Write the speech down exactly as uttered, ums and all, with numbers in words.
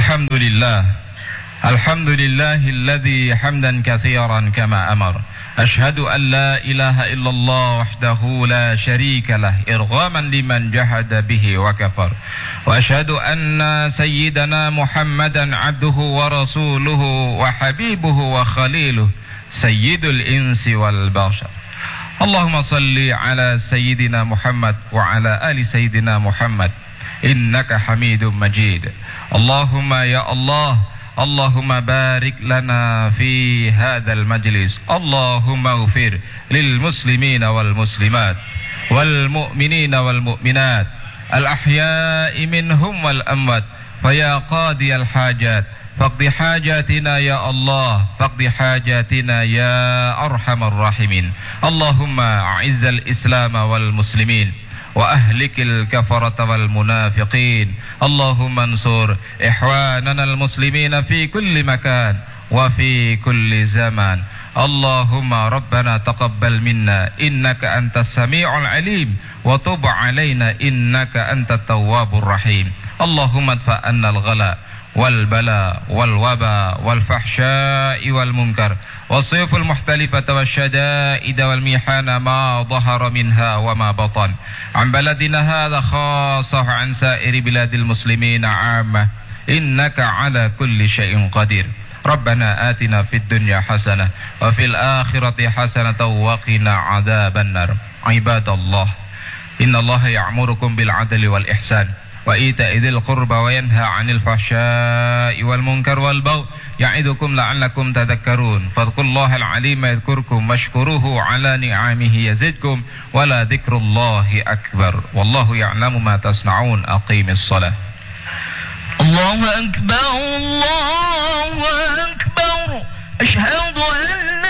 الحمد لله الحمد لله الذي حمدا كثيرا كما أمر. أشهد أن لا إله إلا الله وحده لا شريك له إرغاما لمن جحد به وكفر. وأشهد أن سيدنا محمدا عبده ورسوله وحبيبه وخليله سيد الإنس والبشر. اللهم صل على سيدنا محمد وعلى آل سيدنا محمد إنك حميد مجيد. اللهم يا الله اللهم بارك لنا في هذا المجلس. اللهم اغفر للمسلمين والمسلمات والمؤمنين والمؤمنات الأحياء منهم والأموات. فيا قاضي الحاجات فاقض حاجاتنا يا الله، فاقض حاجاتنا يا أرحم الراحمين. اللهم أعز الإسلام والمسلمين وأهلك الكفرة والمنافقين. اللهم انصر إخواننا المسلمين في كل مكان وفي كل زمان. اللهم ربنا تقبل منا إنك أنت السميع العليم وتب علينا إنك أنت التواب الرحيم. اللهم ادفع عنا الغلاء والبلاء والوباء والفحشاء والمنكر والصيف المختلفة والشدائد والميحان ما ظهر منها وما بطن عن بلدنا هذا خاصة عن سائر بلاد المسلمين عامة إنك على كل شيء قدير. ربنا آتنا في الدنيا حسنة وفي الآخرة حسنة وقنا عذاب النار. عباد الله إن الله يأمركم بالعدل والإحسان وإيتاء ذي القربى وينهى عن الفحشاء والمنكر والبغي يعظكم لعلكم تذكرون. فاذكروا الله العليم يذكركم واشكروه على نعمه يزدكم ولذكر الله أكبر والله يعلم ما تصنعون. أقيم الصلاة. الله أكبر الله أكبر أشهد أن